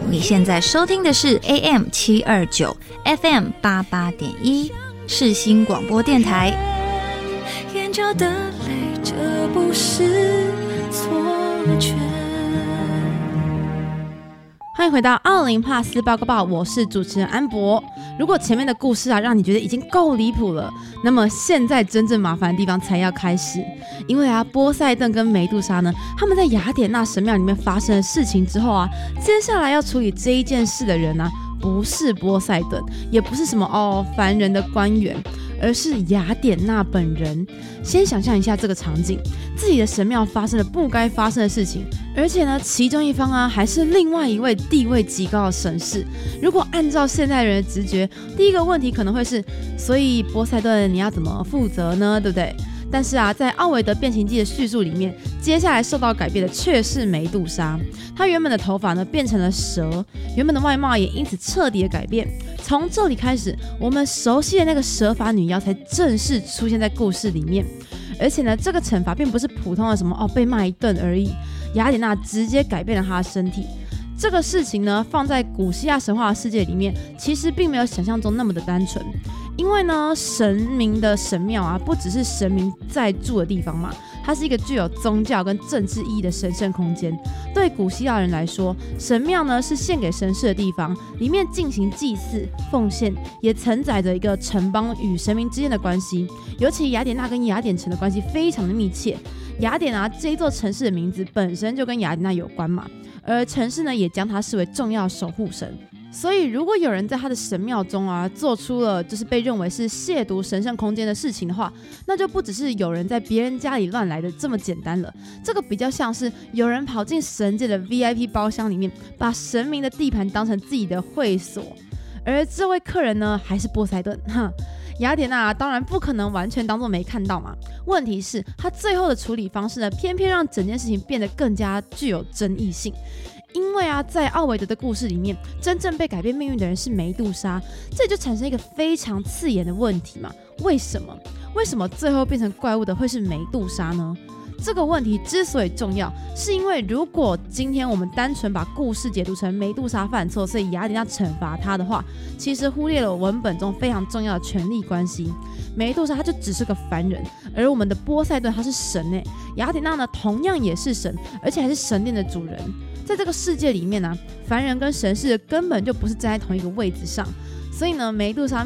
你现在收听的是 AM729 FM88.1 世新广播电台。 眼角的泪，这不是错觉。 欢迎回到奥林帕斯报告报，我是主持人安博。如果前面的故事让你觉得已经够离谱了，那么现在真正麻烦的地方才要开始。因为波塞顿跟梅杜莎呢，他们在雅典娜神庙里面发生的事情之后接下来要处理这一件事的人不是波塞顿，也不是什么凡人的官员，而是雅典娜本人。先想象一下这个场景，自己的神庙发生了不该发生的事情，而且呢，其中一方还是另外一位地位极高的神士。如果按照现代人的直觉，第一个问题可能会是，所以波塞顿你要怎么负责呢？对不对？但是在奥维德变形记的叙述里面，接下来受到改变的却是梅杜莎。她原本的头发呢变成了蛇，原本的外貌也因此彻底的改变。从这里开始，我们熟悉的那个蛇发女妖才正式出现在故事里面。而且呢，这个惩罚并不是普通的什么被骂一顿而已，雅典娜直接改变了她的身体。这个事情呢，放在古希腊神话的世界里面，其实并没有想象中那么的单纯。因为呢，神明的神庙不只是神明在住的地方嘛，它是一个具有宗教跟政治意义的神圣空间。对古希腊人来说，神庙呢是献给神士的地方，里面进行祭祀、奉献，也承载着一个城邦与神明之间的关系。尤其雅典娜跟雅典城的关系非常的密切。雅典这一座城市的名字本身就跟雅典娜有关嘛，而城市呢也将它视为重要的守护神。所以如果有人在他的神庙中做出了就是被认为是亵渎神圣空间的事情的话，那就不只是有人在别人家里乱来的这么简单了，这个比较像是有人跑进神界的 VIP 包厢里面，把神明的地盘当成自己的会所。而这位客人呢还是波塞顿。雅典娜当然不可能完全当作没看到嘛，问题是他最后的处理方式呢，偏偏让整件事情变得更加具有争议性。因为在奥维德的故事里面，真正被改变命运的人是梅杜莎，这就产生一个非常刺眼的问题嘛，为什么最后变成怪物的会是梅杜莎呢？这个问题之所以重要，是因为如果今天我们单纯把故事解读成梅杜莎犯错，所以雅典娜惩罚她的话，其实忽略了文本中非常重要的权力关系。梅杜莎她就只是个凡人，而我们的波塞顿他是神雅典娜呢同样也是神，而且还是神殿的主人。在这个世界里面凡人跟神士根本就不是站在同一个位置上，所以呢，梅杜莎